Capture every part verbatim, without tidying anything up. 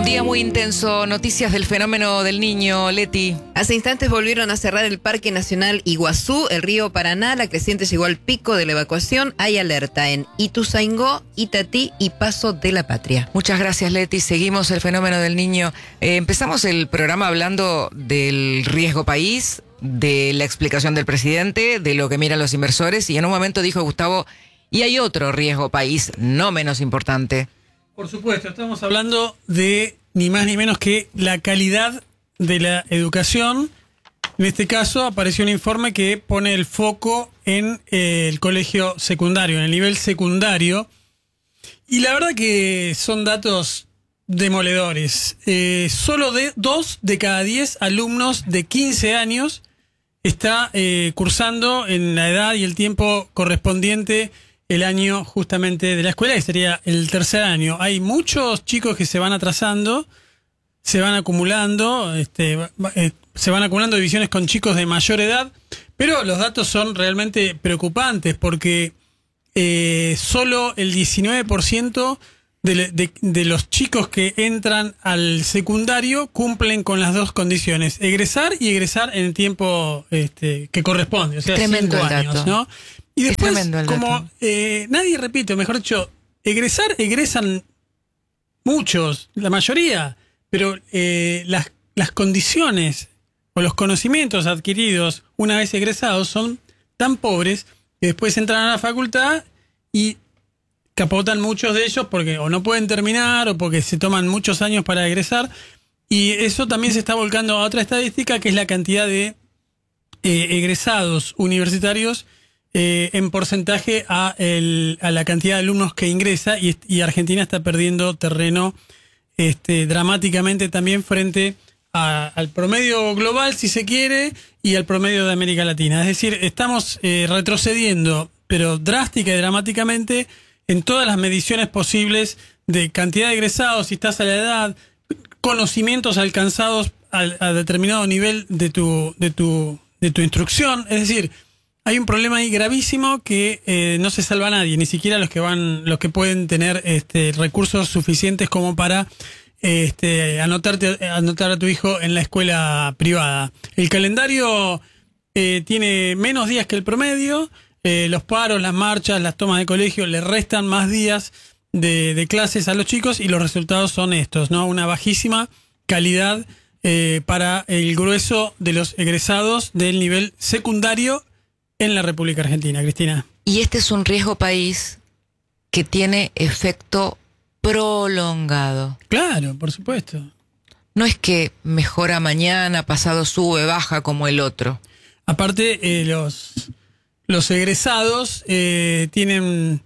Un día muy intenso, noticias del fenómeno del Niño, Leti. Hace instantes volvieron a cerrar el Parque Nacional Iguazú, el río Paraná, la creciente llegó al pico de la evacuación, hay alerta en Ituzaingó, Itatí y Paso de la Patria. Muchas gracias, Leti, seguimos el fenómeno del Niño. Eh, empezamos el programa hablando del riesgo país, de la explicación del presidente, de lo que miran los inversores, y en un momento dijo Gustavo, y hay otro riesgo país no menos importante. Por supuesto, estamos hablando de ni más ni menos que la calidad de la educación. En este caso apareció un informe que pone el foco en eh, el colegio secundario, en el nivel secundario. Y la verdad que son datos demoledores. Eh, solo de dos de cada diez alumnos de quince años está eh, cursando en la edad y el tiempo correspondiente el año justamente de la escuela, que sería el tercer año. Hay muchos chicos que se van atrasando, se van acumulando, este, eh, se van acumulando divisiones con chicos de mayor edad, pero los datos son realmente preocupantes porque eh, solo el diecinueve por ciento de, de, de los chicos que entran al secundario cumplen con las dos condiciones, egresar y egresar en el tiempo este, que corresponde, o sea, Tremendo cinco el años, dato. ¿no? Y después, como dato. eh, nadie repite, mejor dicho, egresar, egresan muchos, la mayoría, pero eh, las, las condiciones o los conocimientos adquiridos una vez egresados son tan pobres que después entran a la facultad y capotan muchos de ellos porque o no pueden terminar o porque se toman muchos años para egresar. Y eso también se está volcando a otra estadística, que es la cantidad de eh, egresados universitarios Eh, en porcentaje a, el, a la cantidad de alumnos que ingresa, y, y Argentina está perdiendo terreno este, dramáticamente también frente a, al promedio global, si se quiere, y al promedio de América Latina. Es decir, estamos eh, retrocediendo, pero drástica y dramáticamente, en todas las mediciones posibles de cantidad de egresados, si estás a la edad, conocimientos alcanzados a, a determinado nivel de tu, de tu, de tu instrucción. Es decir, hay un problema ahí gravísimo que eh, no se salva a nadie, ni siquiera los que van, los que pueden tener este, recursos suficientes como para este, anotarte, anotar a tu hijo en la escuela privada. El calendario eh, tiene menos días que el promedio, eh, los paros, las marchas, las tomas de colegio le restan más días de, de clases a los chicos y los resultados son estos, ¿no? Una bajísima calidad eh, para el grueso de los egresados del nivel secundario en la República Argentina, Cristina. Y este es un riesgo país que tiene efecto prolongado. Claro, por supuesto. No es que mejora mañana, pasado sube, baja como el otro. Aparte, eh, los, los egresados eh, tienen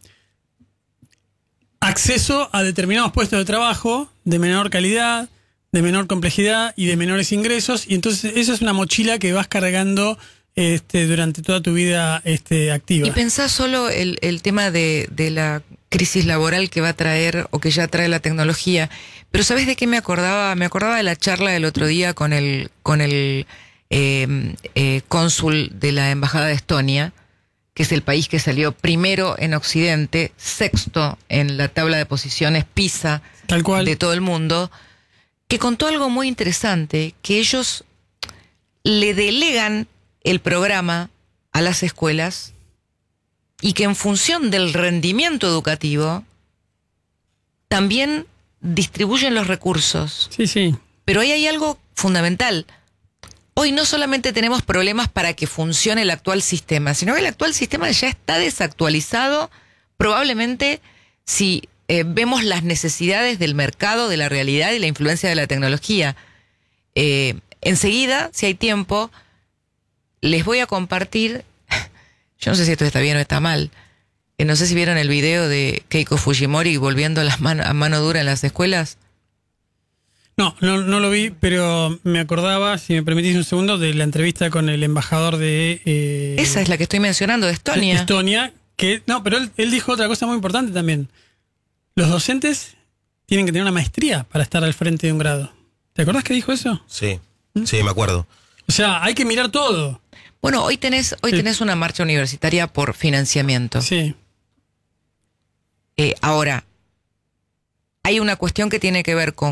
acceso a determinados puestos de trabajo de menor calidad, de menor complejidad y de menores ingresos, y entonces esa es una mochila que vas cargando Este, durante toda tu vida este, activa. Y pensá solo el, el tema de, de la crisis laboral que va a traer o que ya trae la tecnología. Pero ¿sabés de qué me acordaba? Me acordaba de la charla del otro día con el, con el eh, eh, cónsul de la Embajada de Estonia, que es el país que salió primero en Occidente, sexto en la tabla de posiciones PISA Tal cual. de todo el mundo, que contó algo muy interesante, que ellos le delegan el programa a las escuelas y que en función del rendimiento educativo también distribuyen los recursos. Sí, sí. Pero ahí hay algo fundamental. Hoy no solamente tenemos problemas para que funcione el actual sistema, sino que el actual sistema ya está desactualizado, probablemente si eh, vemos las necesidades del mercado, de la realidad y la influencia de la tecnología. Eh, enseguida, si hay tiempo, les voy a compartir, yo no sé si esto está bien o está mal, eh, no sé si vieron el video de Keiko Fujimori volviendo las man- a mano dura en las escuelas. No, no, no lo vi, pero me acordaba, si me permitís un segundo, de la entrevista con el embajador de... Eh, Esa es la que estoy mencionando, de Estonia. de Estonia, que no, pero él, él dijo otra cosa muy importante también. Los docentes tienen que tener una maestría para estar al frente de un grado. ¿Te acordás que dijo eso? Sí, sí, me acuerdo. O sea, hay que mirar todo. Bueno, hoy tenés, hoy Sí. tenés una marcha universitaria por financiamiento. Sí. Eh, ahora, hay una cuestión que tiene que ver con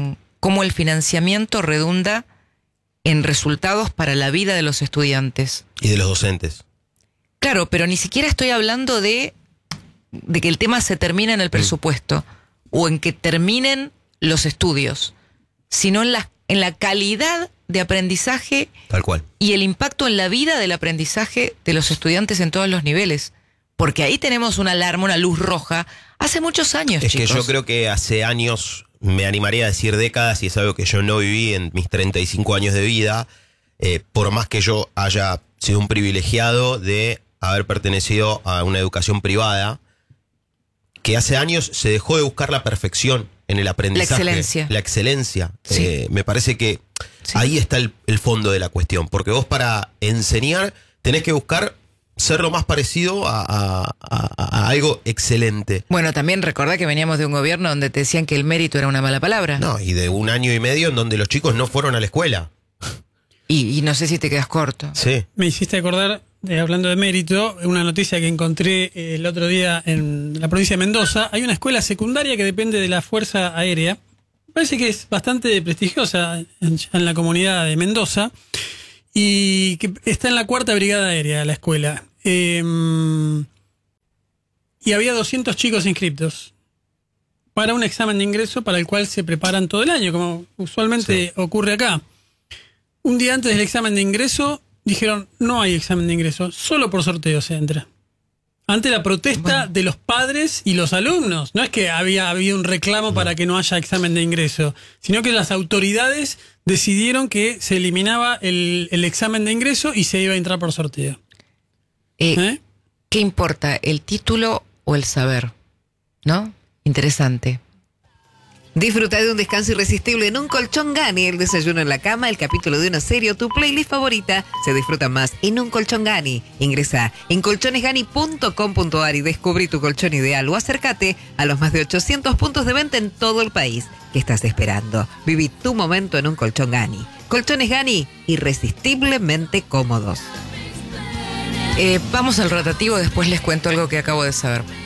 cómo el financiamiento redunda en resultados para la vida de los estudiantes. Y de los docentes. Claro, pero ni siquiera estoy hablando de, de que el tema se termine en el presupuesto mm. o en que terminen los estudios, sino en la, en la calidad de aprendizaje. Tal cual. Y el impacto en la vida del aprendizaje de los estudiantes en todos los niveles. Porque ahí tenemos una alarma, una luz roja, hace muchos años, es chicos. Que yo creo que hace años, me animaría a decir décadas, y es algo que yo no viví en mis treinta y cinco años de vida, eh, por más que yo haya sido un privilegiado de haber pertenecido a una educación privada, que hace años se dejó de buscar la perfección en el aprendizaje. La excelencia. La excelencia. Sí. Eh, me parece que sí. ahí está el, el fondo de la cuestión, porque vos para enseñar tenés que buscar ser lo más parecido a, a, a, a algo excelente. Bueno, también recordá que veníamos de un gobierno donde te decían que el mérito era una mala palabra. No, y de un año y medio en donde los chicos no fueron a la escuela. Y, y no sé si te quedas corto. Sí. Me hiciste acordar, eh, hablando de mérito, una noticia que encontré eh, el otro día en la provincia de Mendoza. Hay una escuela secundaria que depende de la Fuerza Aérea. Parece que es bastante prestigiosa en, en la comunidad de Mendoza. Y que está en la cuarta brigada aérea la escuela. Eh, y había doscientos chicos inscriptos para un examen de ingreso para el cual se preparan todo el año, como usualmente sí. ocurre acá. Un día antes del examen de ingreso dijeron, no hay examen de ingreso, solo por sorteo se entra. Ante la protesta bueno. de los padres y los alumnos. No es que había habido un reclamo no. para que no haya examen de ingreso, sino que las autoridades decidieron que se eliminaba el, el examen de ingreso y se iba a entrar por sorteo. Eh, ¿Eh? ¿Qué importa, el título o el saber? ¿No? Interesante. Disfruta de un descanso irresistible en un colchón Gani, el desayuno en la cama, el capítulo de una serie o tu playlist favorita. Se disfruta más en un colchón Gani. Ingresa en colchones gani punto com punto a r y descubrí tu colchón ideal o acércate a los más de ochocientos puntos de venta en todo el país. ¿Qué estás esperando? Viví tu momento en un colchón Gani. Colchones Gani, irresistiblemente cómodos. Eh, vamos al rotativo, después les cuento algo que acabo de saber.